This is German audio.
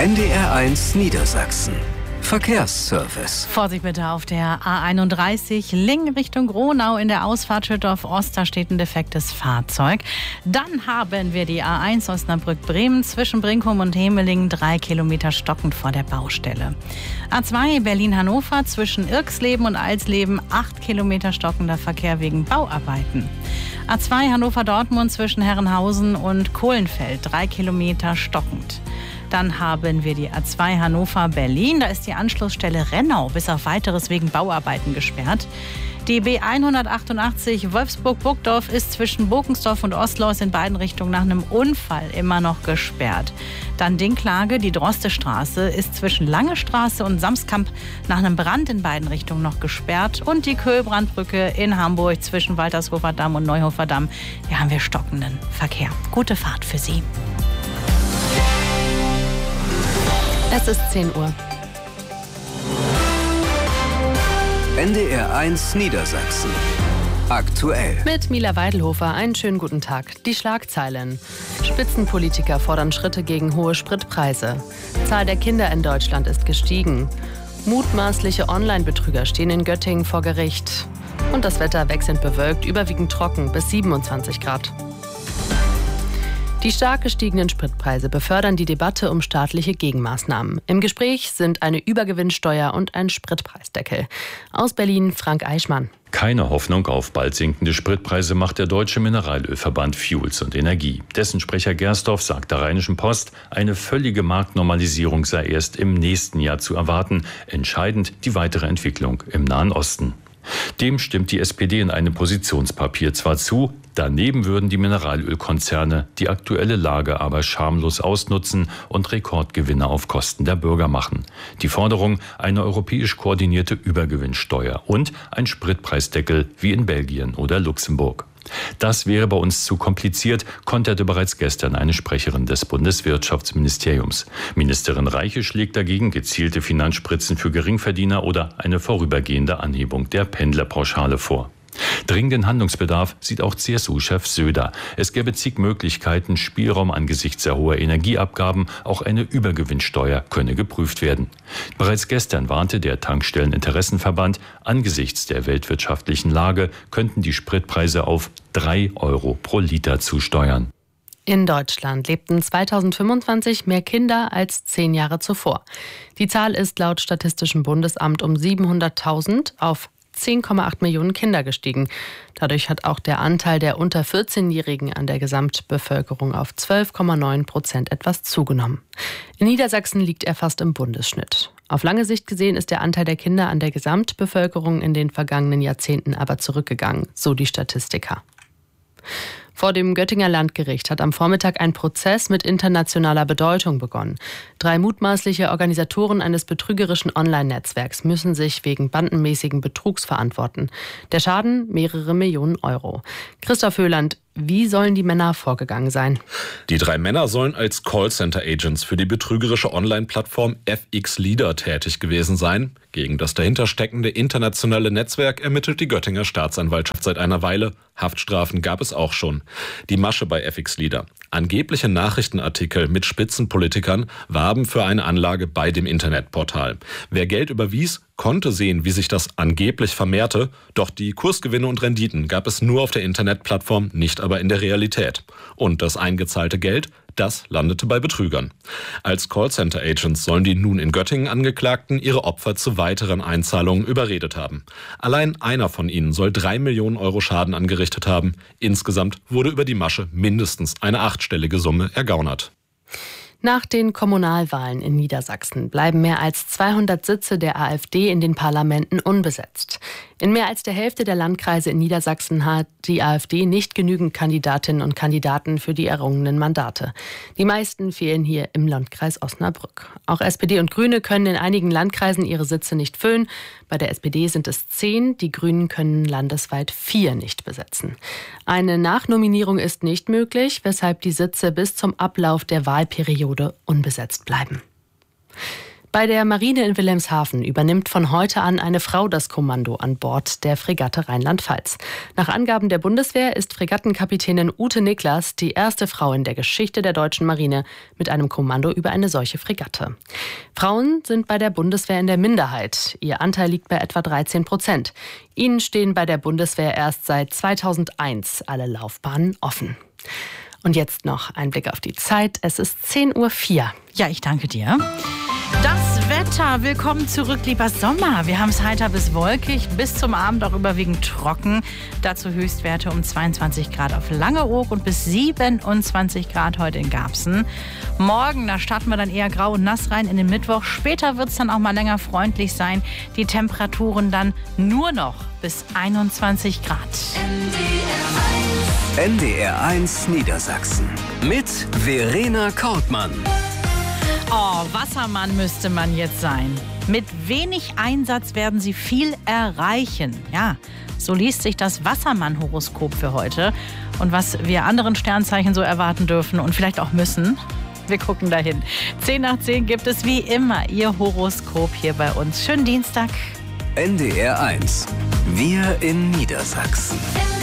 NDR1 Niedersachsen. Verkehrsservice. Vorsicht bitte auf der A31 Lingen Richtung Gronau in der Ausfahrt Schüttorf-Ost. Da steht ein defektes Fahrzeug. Dann haben wir die A1 Osnabrück-Bremen zwischen Brinkum und Hemelingen 3 Kilometer stockend vor der Baustelle. A2 Berlin-Hannover zwischen Irxleben und Alsleben 8 Kilometer stockender Verkehr wegen Bauarbeiten. A2 Hannover-Dortmund zwischen Herrenhausen und Kohlenfeld 3 Kilometer stockend. Dann haben wir die A2 Hannover-Berlin. Da ist die Anschlussstelle Rennau bis auf Weiteres wegen Bauarbeiten gesperrt. Die B188 Wolfsburg-Burgdorf ist zwischen Bokensdorf und Ostlois in beiden Richtungen nach einem Unfall immer noch gesperrt. Dann Dinklage, die Drostestraße ist zwischen Lange Straße und Samskamp nach einem Brand in beiden Richtungen noch gesperrt. Und die Köhlbrandbrücke in Hamburg zwischen Waltershofer Damm und Neuhofer Damm. Hier haben wir stockenden Verkehr. Gute Fahrt für Sie. Es ist 10 Uhr. NDR1 Niedersachsen. Aktuell. Mit Mila Weidelhofer einen schönen guten Tag. Die Schlagzeilen. Spitzenpolitiker fordern Schritte gegen hohe Spritpreise. Zahl der Kinder in Deutschland ist gestiegen. Mutmaßliche Online-Betrüger stehen in Göttingen vor Gericht. Und das Wetter wechselnd bewölkt, überwiegend trocken bis 27 Grad. Die stark gestiegenen Spritpreise befördern die Debatte um staatliche Gegenmaßnahmen. Im Gespräch sind eine Übergewinnsteuer und ein Spritpreisdeckel. Aus Berlin Frank Eichmann. Keine Hoffnung auf bald sinkende Spritpreise macht der Deutsche Mineralölverband Fuels und Energie. Dessen Sprecher Gersdorf sagt der Rheinischen Post, eine völlige Marktnormalisierung sei erst im nächsten Jahr zu erwarten. Entscheidend die weitere Entwicklung im Nahen Osten. Dem stimmt die SPD in einem Positionspapier zwar zu, daneben würden die Mineralölkonzerne die aktuelle Lage aber schamlos ausnutzen und Rekordgewinne auf Kosten der Bürger machen. Die Forderung, eine europäisch koordinierte Übergewinnsteuer und ein Spritpreisdeckel wie in Belgien oder Luxemburg. Das wäre bei uns zu kompliziert, konterte bereits gestern eine Sprecherin des Bundeswirtschaftsministeriums. Ministerin Reiche schlägt dagegen gezielte Finanzspritzen für Geringverdiener oder eine vorübergehende Anhebung der Pendlerpauschale vor. Dringenden Handlungsbedarf sieht auch CSU-Chef Söder. Es gäbe zig Möglichkeiten, Spielraum angesichts sehr hoher Energieabgaben, auch eine Übergewinnsteuer könne geprüft werden. Bereits gestern warnte der Tankstelleninteressenverband, angesichts der weltwirtschaftlichen Lage könnten die Spritpreise auf 3 Euro pro Liter zusteuern. In Deutschland lebten 2025 mehr Kinder als 10 Jahre zuvor. Die Zahl ist laut Statistischem Bundesamt um 700.000 auf 10,8 Millionen Kinder gestiegen. Dadurch hat auch der Anteil der unter 14-Jährigen an der Gesamtbevölkerung auf 12,9% etwas zugenommen. In Niedersachsen liegt er fast im Bundesschnitt. Auf lange Sicht gesehen ist der Anteil der Kinder an der Gesamtbevölkerung in den vergangenen Jahrzehnten aber zurückgegangen, so die Statistiker. Vor dem Göttinger Landgericht hat am Vormittag ein Prozess mit internationaler Bedeutung begonnen. 3 mutmaßliche Organisatoren eines betrügerischen Online-Netzwerks müssen sich wegen bandenmäßigen Betrugs verantworten. Der Schaden mehrere Millionen Euro. Christoph Höhland, wie sollen die Männer vorgegangen sein? Die 3 Männer sollen als Callcenter-Agents für die betrügerische Online-Plattform FX Leader tätig gewesen sein. Gegen das dahinter steckende internationale Netzwerk ermittelt die Göttinger Staatsanwaltschaft seit einer Weile. Haftstrafen gab es auch schon. Die Masche bei FX Leader. Angebliche Nachrichtenartikel mit Spitzenpolitikern warben für eine Anlage bei dem Internetportal. Wer Geld überwies, konnte sehen, wie sich das angeblich vermehrte. Doch die Kursgewinne und Renditen gab es nur auf der Internetplattform, nicht aber in der Realität. Und das eingezahlte Geld, das landete bei Betrügern. Als Callcenter-Agents sollen die nun in Göttingen Angeklagten ihre Opfer zu weiteren Einzahlungen überredet haben. Allein einer von ihnen soll 3 Millionen Euro Schaden angerichtet haben. Insgesamt wurde über die Masche mindestens eine 8-stellige Summe ergaunert. Nach den Kommunalwahlen in Niedersachsen bleiben mehr als 200 Sitze der AfD in den Parlamenten unbesetzt. In mehr als der Hälfte der Landkreise in Niedersachsen hat die AfD nicht genügend Kandidatinnen und Kandidaten für die errungenen Mandate. Die meisten fehlen hier im Landkreis Osnabrück. Auch SPD und Grüne können in einigen Landkreisen ihre Sitze nicht füllen. Bei der SPD sind es 10, die Grünen können landesweit 4 nicht besetzen. Eine Nachnominierung ist nicht möglich, weshalb die Sitze bis zum Ablauf der Wahlperiode unbesetzt bleiben. Bei der Marine in Wilhelmshaven übernimmt von heute an eine Frau das Kommando an Bord der Fregatte Rheinland-Pfalz. Nach Angaben der Bundeswehr ist Fregattenkapitänin Ute Niklas die erste Frau in der Geschichte der deutschen Marine mit einem Kommando über eine solche Fregatte. Frauen sind bei der Bundeswehr in der Minderheit. Ihr Anteil liegt bei etwa 13%. Ihnen stehen bei der Bundeswehr erst seit 2001 alle Laufbahnen offen. Und jetzt noch ein Blick auf die Zeit. Es ist 10:04 Uhr. Ja, ich danke dir. Das Wetter, willkommen zurück, lieber Sommer. Wir haben es heiter bis wolkig, bis zum Abend auch überwiegend trocken. Dazu Höchstwerte um 22 Grad auf Langeoog und bis 27 Grad heute in Garbsen. Morgen, da starten wir dann eher grau und nass rein in den Mittwoch. Später wird es dann auch mal länger freundlich sein. Die Temperaturen dann nur noch bis 21 Grad. NDR1 Niedersachsen mit Verena Kortmann. Oh, Wassermann müsste man jetzt sein. Mit wenig Einsatz werden Sie viel erreichen. Ja, so liest sich das Wassermann-Horoskop für heute. Und was wir anderen Sternzeichen so erwarten dürfen und vielleicht auch müssen, wir gucken dahin. 10:10 gibt es wie immer Ihr Horoskop hier bei uns. Schönen Dienstag. NDR1. Wir in Niedersachsen.